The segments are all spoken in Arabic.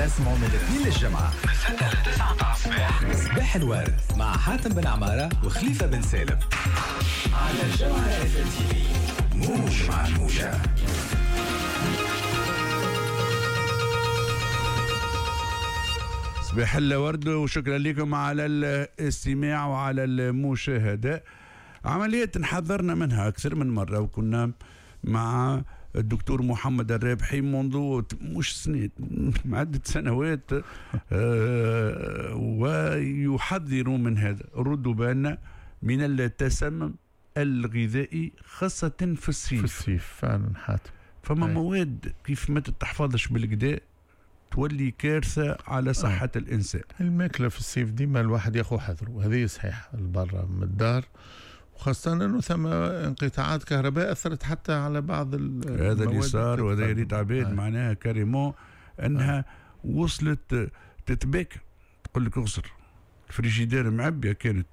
تسمعوا من الاثنين للجمعة من 6 ل 9 الصباح. صباح الورد مع حاتم بن عمارة وخليفة بن سالم على الجمعة اف ام تي في. موج مع الموجة. صباح الورد وشكرا لكم على الاستماع وعلى المشاهدة. عملية حذرنا منها أكثر من مرة، وكنا مع الدكتور محمد الرابحي منذ مش سنين، عدة سنوات، ويحذر من هذا. ردوا بالنا من التسمم الغذائي خاصة في الصيف. في الصيف فعلا حاتم، فما مواد كيف ما تتحفظش بالكدا تولي كارثة على صحة الإنسان. الماكلة في الصيف ديما الواحد ياخو حذره، هذه صحيح البرة من الدار، وخاصة أنه ثم انقطاعات كهرباء أثرت حتى على بعض هذا اللي صار، وهذا اللي تعبيد معناها كاريمون أنها وصلت تتباكى. تقول لك اغسر الفريجيدير معبية كانت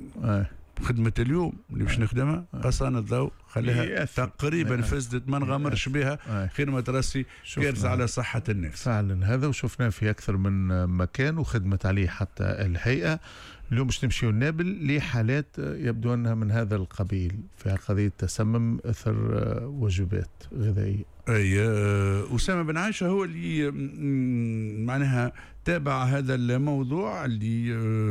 خدمة اليوم اللي باش نخدمها قصان الضوء خليها تقريبا فزدت، ما نغامرش بها خير ما ترسي كارثة على صحة الناس. فعلا هذا وشفناه في أكثر من مكان وخدمت عليه حتى الهيئة. اليوم باش نمشيو نابل لحالات يبدو أنها من هذا القبيل، فيها قضية تسمم أثر وجبات غذائية. أي أسامة بن عائشة هو اللي معناها تابع هذا الموضوع، اللي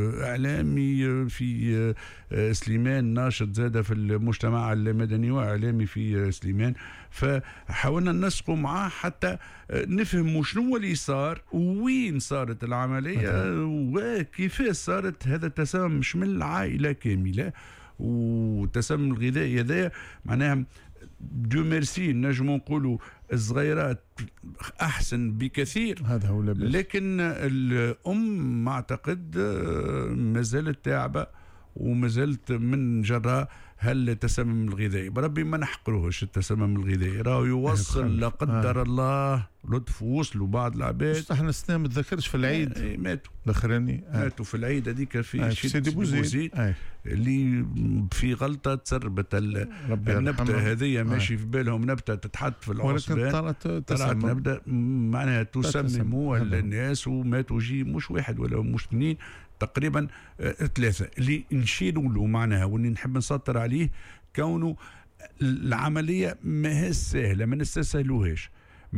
إعلامي في سليمان، ناشط زاد في المجتمع المدني وإعلامي في سليمان، فحاولنا نسقوا معاه حتى نفهم شنو اللي صار وين صارت العملية وكيف صارت. هذا التسمم مش من العائلة كاملة، والتسمم الغذائي هذا معناها دو ميرسي نجم نقولوا الصغيرات احسن بكثير، هذا هو لبس. لكن الام اعتقد ما زالت تعبه وما زالت من جراء التسمم الغذائي. بربي ما نحقروهش التسمم الغذائي، راهو يوصل لا قدر الله لطف، وصلوا بعض العباد احنا السنه ما تذكرش في العيد ماتوا الاخراني، ماتوا في العيد هذيك في سيدي بوزيد اللي في غلطه تسربت النبته هذه، ماشي في بالهم نبته تتحط في العصبان، ولكن طلعت نبته معناها تسمموا الناس، وماتوا جي مش واحد ولا مش اثنين، تقريبا 3 اللي نشيروا له معناها. واللي نحب نسطر عليه كونه العمليه ما هي سهله، ما نستسهلوهاش،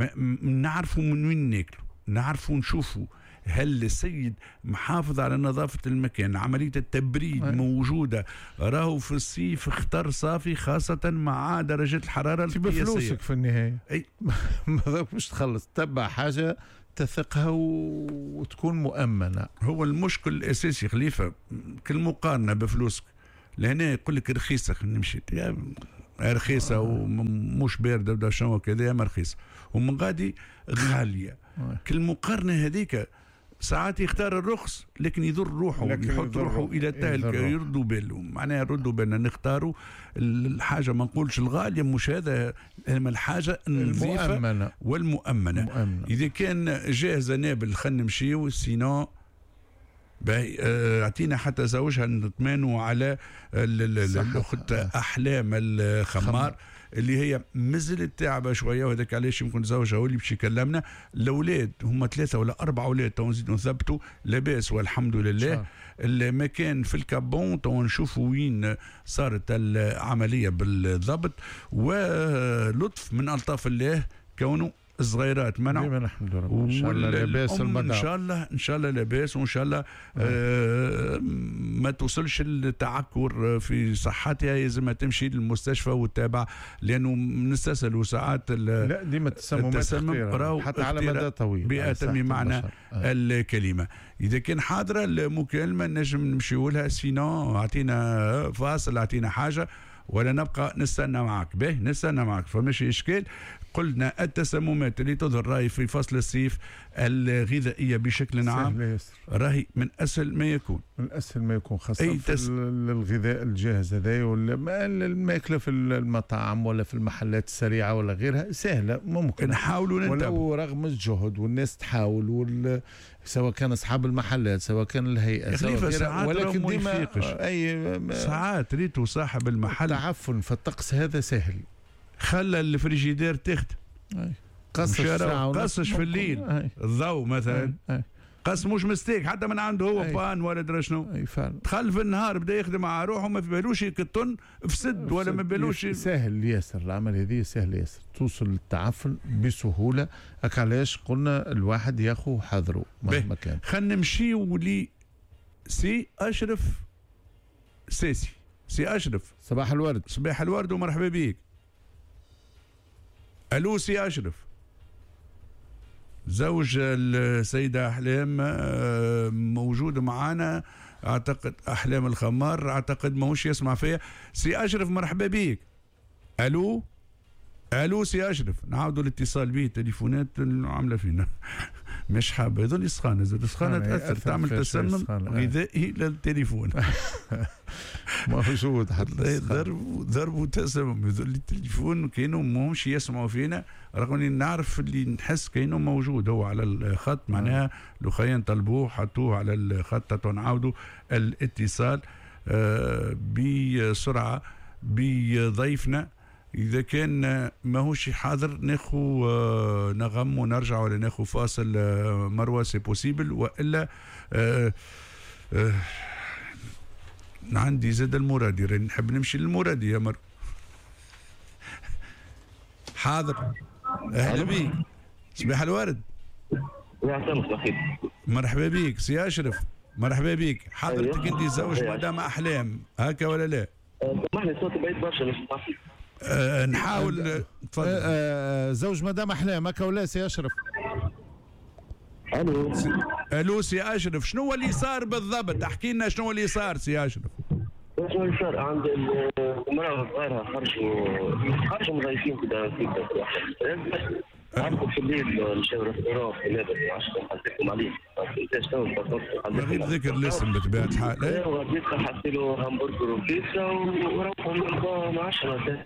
نعرفوا من وين ناكلوا، نعرفوا نشوفوا هل السيد محافظ على نظافة المكان، عملية التبريد موجودة. راهو في الصيف اختار صافي، خاصة مع درجة الحرارة القياسية. بفلوسك في النهاية أي ماذاك باش تخلص، تتبع حاجة تثقها وتكون مؤمنة. هو المشكل الأساسي خليفة كالمقارنة بفلوسك، لهنا يقول لك رخيصة نمشي رخيصة ومش باردة ودا شنو كذا، ما رخيصة ومن غادي غالية. كالمقارنة هذيك ساعات يختار الرخص لكن يضر روحه، يحط روحه الى التهلكه. يردوا بالهم معناها يردوا بالنا نختاروا الحاجه، ما نقولش الغاليه، مش هذا الحاجه النظيفه والمؤمنه. اذا كان جاهزه نابل خلينا نمشيو، سينو اعطينا حتى زوجها نطمنوا على الاخت احلام الخمار اللي هي مازالت تعبه شويه، وهذاك علاش يمكن زوجها هو اللي باش يكلمنا. الاولاد هم 3 ولا 4 اولاد تو نزيدوا نثبتوا لاباس والحمد لله. المكان في الكابون تو نشوفوا وين صارت العمليه بالضبط، ولطف من الطاف الله كونه الصغيرات منعوا. الحمد لله ان شاء الله لاباس المدى، ان شاء الله لاباس، وان شاء الله ما توصلش التعكر في صحتها، لازم تمشي للمستشفى وتتابع، لانه نستسهلوا ساعات لا ديما التسمم حتى على مدى طويل بأتم معنى الكلمه. اذا كان حاضره المكالمه نجم نمشيو لها، سينو اعطينا فاصل، اعطينا حاجه، ولا نبقى نستنى معك. به نستنى معك فماشي إشكال. قلنا التسممات اللي تظهر راهي في فصل الصيف الغذائية بشكل عام راهي من أسهل ما يكون، من أسهل ما يكون، خاصة في الغذاء الجاهز هذا، ولا الماكلة في المطاعم ولا في المحلات السريعة ولا غيرها سهلة، ممكن نحاولوا ننتبه، ولو رغم الجهد والناس تحاول، سواء كان أصحاب المحلات سواء كان الهيئة سواء ولكن ديما ساعات ريتو صاحب المحل تعفن، فالطقس هذا سهل، خلى الفريجيدير تخدم قصش في الليل الضوء مثلا، قص مش مستيك حتى من عنده هو بان ولا درا شنو. دخل في النهار بدا يخدم مع روحه ما في بالوش يكتن فسد ولا ما بالوش. سهل ياسر العمل هذه، سهل ياسر توصل للتعفن بسهوله. علاش قلنا الواحد ياخو حذره مهما كان. خلينا نمشيو لي سي اشرف ساسي. سي اشرف صباح الورد. صباح الورد ومرحبا بيك. الو سي اشرف، زوج السيدة أحلام موجود معنا أعتقد، أحلام الخمار أعتقد ماهوش يسمع فيا. سي أشرف مرحبا بيك. ألو ألو سي أشرف، نعاودوا الاتصال به، تليفونات عاملة فينا مش حابة يظل يسخن، السخانة تأثر تعمل تسمم غذائي للتليفون موجود حتى ضرب وتسمم يظل التليفون كأنه ماهوش يسمعوا فينا، رغم اني نعرف اللي نحس كأنه موجود هو على الخط. معناها لو خلينا نطلبوه حطوه على الخط ونعاودوا الاتصال بسرعة بضيفنا. إذا كان ماهوش حاضر ناخو نغم ونرجع، ولا ناخو فاصل مروة سي بوسيبل، وإلا عندي زاد المرادي، نحب نمشي للمرادي يا حاضر. أهلا بيك. صباح الورد. مرحبا بيك سي أشرف، مرحبا بيك. حضرتك أنت زوج مدام أحلام هكا ولا لا؟ سامحني صوتي بعيد برشا مش نحاول. تفضل. زوج مدام أحلام هكا ولا سي أشرف؟ الو الو سي اشرف، شنو اللي صار بالضبط؟ احكي لنا شنو اللي صار سي اشرف. شنو اللي صار؟ عند المرأة الصغيرة خرجوا مضيفين كذا عرفوا في الليل مشاو ريستورون في نادر عشرة حسيتهم عليه. غير ذكر الاسم بطبيعة الحال. ايوا غديت حطيت له همبرجر وبيتزا وروحوا من 10.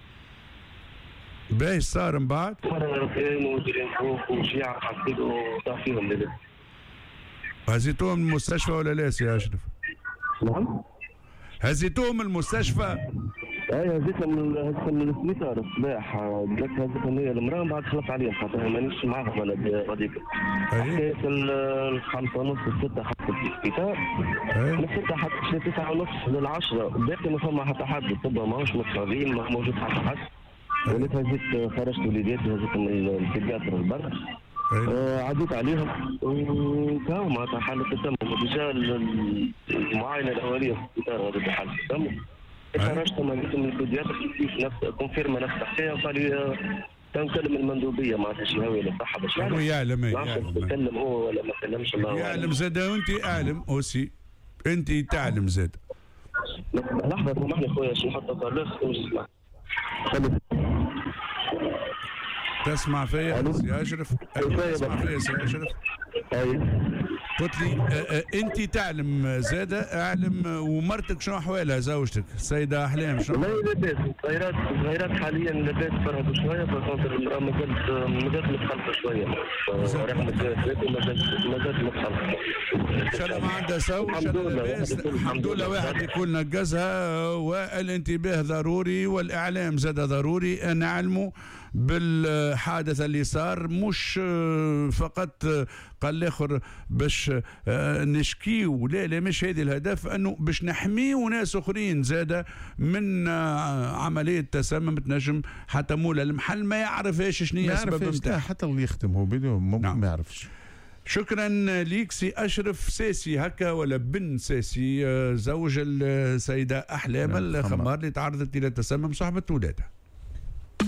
باش صار من بعد؟ كانوا مديرين فوق وشيعة حطيت له فيهم لبس. هزيتوهم من المستشفى ولا لا سي اشرف؟ نعم؟ هزيتوهم من المستشفى؟ اي هزيتهم من السبيطار الصباح، قلت هزيتهم هي المرأة بعد خلصت عليهم خاطر مانيش معاهم انا غاديك. حكيت 5:30 6 حطيت في السبيطار، من 6 حتى 9:30 لل10 باقي ما فما حتى حد، الطب ماهوش متصابين، ما موجود حتى حد. وليت هزيت خرجت وليداتي هزيتهم البيدياتر البر، عديت عليهم وكاو معناتها حالة التسمم. ديجا المعاينة الأولية في السبيطار غادي حالة التسمم. خرجت ما لقيت من البيدياتر كيف نفس كونفيرما نفس الحكاية، وقال لي تنكلم المندوبية معناتها شي هاوية للصحة باش هو يعلم يتكلم هو ولا ما تكلمش. الله يعلم زاد، وأنت أعلم أوسي، أنت تعلم زاد. لحظة سامحني خويا شو حتى طريق اسمع. تسمع فيا سي اشرف؟ تسمع فيا سي اشرف؟ قلت لي انت تعلم زاده، اعلم ومرتك شنو احوالها زوجتك السيده احلام شنو؟ والله لاباس، صغيرات حاليا لاباس، فرهدوا شويه، فكونتر المراه مازالت متخلفه شويه، رغم الجوازات مازالت متخلفه. ان شاء الله ما عندها سو، ان شاء الله لاباس. الحمد لله واحد يكون نقزها، والانتباه ضروري والاعلام زاده ضروري، نعلموا بالحادث اللي صار، مش فقط قال الاخر باش نشكيو، لا مش هذه الهدف، انه باش نحميو ناس اخرين زاده من عمليه تسمم تنجم حتى مولا المحل ما يعرفش شنو هي السبب نتاعها، حتى اللي يخدم هو بدون ممكن ما يعرفش. شكرا ليك سي اشرف ساسي هكا ولا بن ساسي، زوج السيده احلام الخمار اللي تعرضت الى تسمم صاحبه ولادها.